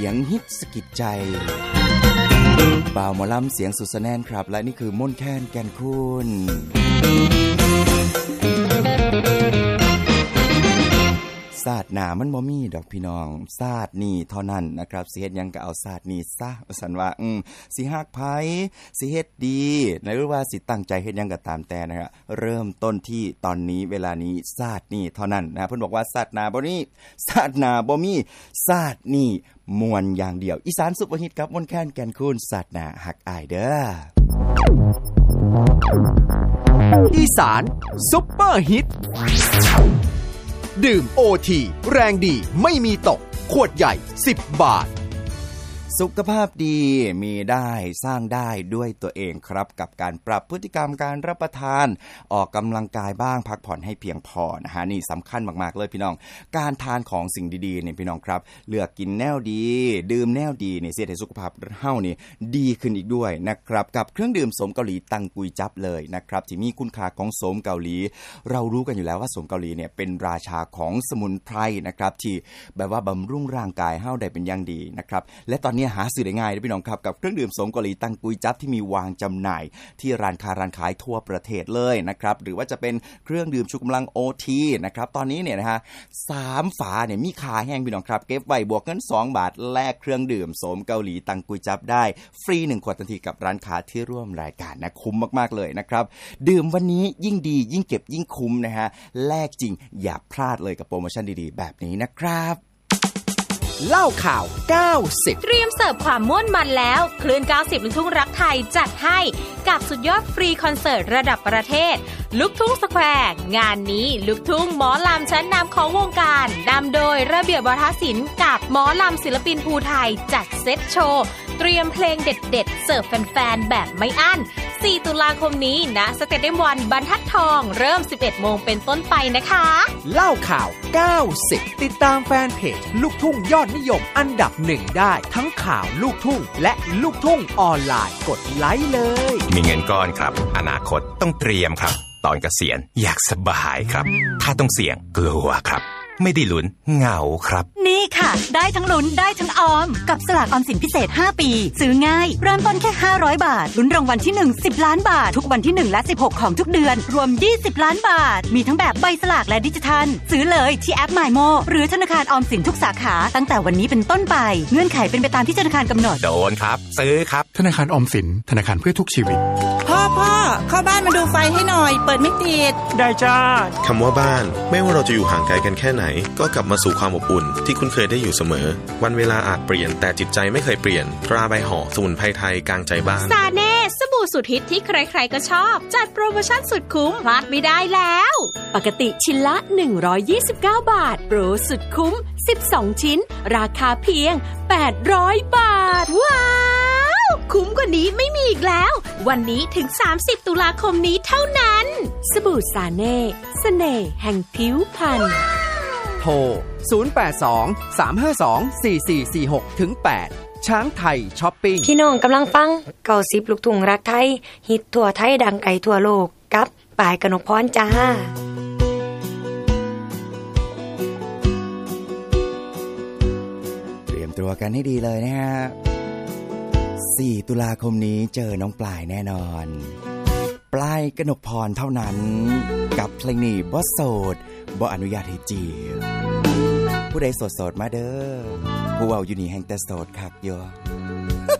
ยงฮิตสะกิดใจบ่าวหมอลำเสียงสุดแน่นครับและนี่คือม่นแค้นแก่นคุณศาสตร์หนามันบ่มีดอกพี่น้องศาสตร์นี่เท่านั้นนะครับสิเฮ็ดหยังก็เอาศาสตร์นี่ซะว่าซั่นว่าสิฮักไผสิเฮ็ดดีหรือว่าสิตั้งใจเฮ็ดหยังก็ตามแต่นะครับเริ่มต้นที่ตอนนี้เวลานี้ศาสตร์นี่เท่านั้นนะเพิ่นบอกว่าศาสตร์หนาบ่มีศาสตร์หนาบ่มีศาสตร์นี่มวนอย่างเดียวอีสานซุปเปอร์ฮิตครับม่นแค้นแก่นคุณศาสตร์หนาฮักอ้ายเด้ออีสานซุปเปอร์ฮิตดื่ม OT แรงดีไม่มีตกขวดใหญ่10 บาทสุขภาพดีมีได้สร้างได้ด้วยตัวเองครับกับการปรับพฤติกรรมการรับประทานออกกำลังกายบ้างพักผ่อนให้เพียงพอนะฮะนี่สำคัญมากๆเลยพี่น้องการทานของสิ่งดีๆเนี่ยพี่น้องครับเลือกกินแนวดีดื่มแนวดีนี่เสียให้สุขภาพเฮานี่ดีขึ้นอีกด้วยนะครับกับเครื่องดื่มโสมเกาหลีตังกุยจับเลยนะครับที่มีคุณค่าของโสมเกาหลีเรารู้กันอยู่แล้วว่าโสมเกาหลีเนี่ยเป็นราชาของสมุนไพรนะครับที่แบบว่าบำรุงร่างกายเฮาได้เป็นอย่างดีนะครับและตอนนี้หาซื้อได้ง่ายนะพี่น้องครับกับเครื่องดื่มโสมเกาหลีตังกุยจับที่มีวางจำหน่ายที่ร้านค้าร้านขายทั่วประเทศเลยนะครับหรือว่าจะเป็นเครื่องดื่มชูกำลัง OT นะครับตอนนี้เนี่ยนะฮะ3ฝาเนี่ยมีขายแห้งพี่น้องครับเก็บไว้บวกเงิน2 บาทแลกเครื่องดื่มโสมเกาหลีตังกุยจับได้ฟรี1ขวดทันทีกับร้านค้าที่ร่วมรายการนะคุ้มมากๆเลยนะครับดื่มวันนี้ยิ่งดียิ่งเก็บยิ่งคุ้มนะฮะแลกจริงอย่าพลาดเลยกับโปรโมชั่นดีๆแบบนี้นะครับเล่าข่าว90 เตรียมเสิร์ฟความม่วนมันแล้วคลื่น90ลูกทุ่งรักไทยจัดให้กับสุดยอดฟรีคอนเสิร์ตระดับประเทศลูกทุ่งสแควร์งานนี้ลูกทุ่งหมอลำชั้นนำของวงการนำโดยระเบียบวาทศิลป์กับหมอลำศิลปินภูไทยจัดเซตโชว์เตรียมเพลงเด็ดๆเสิร์ฟแฟนๆแบบไม่อั้น4 ตุลาคมนี้ณสเตเดียมวันบรรทัดทองเริ่ม 11 โมงเป็นต้นไปนะคะเล่าข่าว90ติดตามแฟนเพจลูกทุ่งยอดนิยมอันดับ1ได้ทั้งข่าวลูกทุ่งและลูกทุ่งออนไลน์กดไลค์เลยมีเงินก้อนครับอนาคตต้องเตรียมครับตอนเกษียณอยากสบายครับถ้าต้องเสี่ยงกลัวครับไม่ได้ลุ้นเหงาครับนี่ค่ะได้ทั้งลุ้นได้ทั้งออมกับสลากออมสินพิเศษ5ปีซื้อง่ายเริ่มต้นแค่500 บาทลุ้นรางวัลที่1 10 ล้านบาททุกวันที่1และ16ของทุกเดือนรวม20 ล้านบาทมีทั้งแบบใบสลากและดิจิทัลซื้อเลยที่แอป MyMo หรือธนาคารออมสินทุกสาขาตั้งแต่วันนี้เป็นต้นไปเงื่อนไขเป็นไปตามที่ธนาคารกำหนดโดนครับซื้อครับธนาคารออมสินธนาคารเพื่อทุกชีวิตพ่อเข้าบ้านมาดูไฟให้หน่อยเปิดไม่ติดได้จ้าคำว่าบ้านไม่ว่าเราจะอยู่ห่างไกลกันแค่ไหนก็กลับมาสู่ความอบอุ่นที่คุ้นเคยได้อยู่เสมอวันเวลาอาจเปลี่ยนแต่จิตใจไม่เคยเปลี่ยนตราใบห่อสมุนไพรไทยกลางใจบ้านซาเน่สบู่สุดฮิตที่ใครๆก็ชอบจัดโปรโมชั่นสุดคุ้มพลาดไม่ได้แล้วปกติชิ้นละ129 บาทโปรสุดคุ้ม12ชิ้นราคาเพียง800 บาทว้าวคุ้มกว่านี้ไม่มีอีกแล้ววันนี้ถึง30 ตุลาคมนี้เท่านั้นสบู่ซาเน่เสน่ห์แห่งผิวพรรณโทร082-352-4446-8ช้างไทยช้อปปิ้งพี่น้องกำลังฟัง90ลูกทุ่งรักไทยฮิตทั่วไทยดังไกลทั่วโลกกับปายกนกพรจ้าเตรียมตัวกันให้ดีเลยนะฮะ4 ตุลาคมนี้เจอน้องปลายแน่นอนปลายกนกพรเท่านั้นกับเพลงนี้บ่โสดบ่อนุญาตให้จีบผู้ใดโสดๆมาเด้อผู้เว้าอยู่นี่แห่งแต่โสดคักอยู่